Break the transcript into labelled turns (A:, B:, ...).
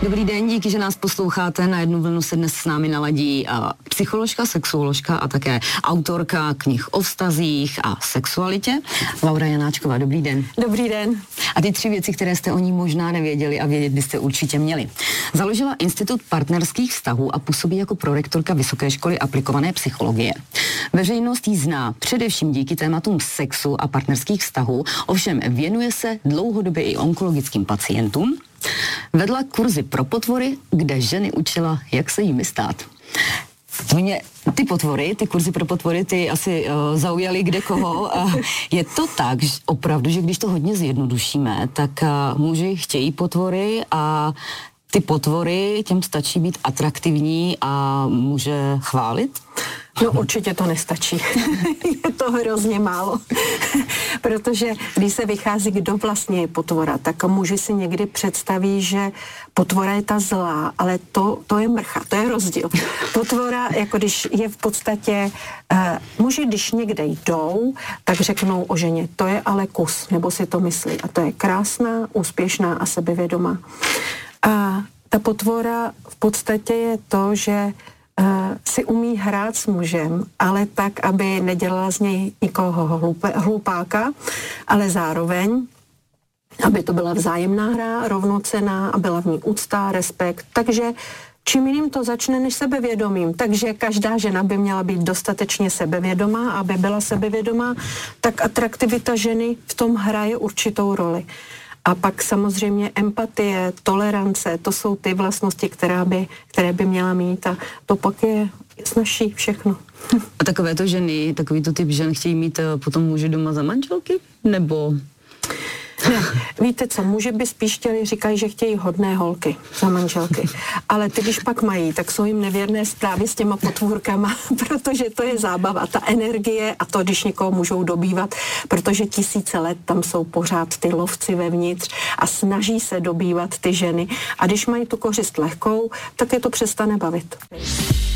A: Dobrý den, díky, že nás posloucháte. Na jednu vlnu se dnes s námi naladí psycholožka, sexuoložka a také autorka knih o vztazích a sexualitě. Laura Janáčková, dobrý den.
B: Dobrý den.
A: A ty 3 věci, které jste o ní možná nevěděli a vědět byste určitě měli. Založila Institut partnerských vztahů a působí jako prorektorka Vysoké školy aplikované psychologie. Veřejnost ji zná především díky tématům sexu a partnerských vztahů, ovšem věnuje se dlouhodobě i onkologickým pacientům. Vedla kurzy pro potvory, kde ženy učila, jak se jimi stát. Mě ty potvory, ty kurzy pro potvory, ty asi zaujaly kde koho. Je to tak, že opravdu, že když to hodně zjednodušíme, tak muži chtějí potvory a ty potvory, těm stačí být atraktivní a může chválit?
B: No určitě to nestačí. Je to hrozně málo. Protože když se vychází, kdo vlastně je potvora, tak muži si někdy představí, že potvora je ta zlá, ale to je mrcha, to je rozdíl. Potvora, jako když je v podstatě, muži, když někde jdou, tak řeknou o ženě, to je ale kus, nebo si to myslí. A to je krásná, úspěšná a sebevědomá. A ta potvora v podstatě je to, že si umí hrát s mužem, ale tak, aby nedělala z něj nikoho hlupáka, ale zároveň, aby to byla vzájemná hra, rovnocenná a byla v ní úcta, respekt. Takže čím jiným to začne než sebevědomím. Takže každá žena by měla být dostatečně sebevědomá, aby byla sebevědomá, tak atraktivita ženy v tom hraje určitou roli. A pak samozřejmě empatie, tolerance, to jsou ty vlastnosti, které by měla mít a to pak je snazší všechno.
A: A takovéto ženy, takovýto typ žen chtějí mít potom muži doma za manželky? Nebo...
B: Ne, víte co, muži by spíš říkají, že chtějí hodné holky za manželky, ale ty, když pak mají, tak jsou jim nevěrné právě s těma potvůrkama, protože to je zábava, ta energie a to, když někoho můžou dobývat, protože 1000 let tam jsou pořád ty lovci vevnitř a snaží se dobývat ty ženy a když mají tu kořist lehkou, tak je to přestane bavit.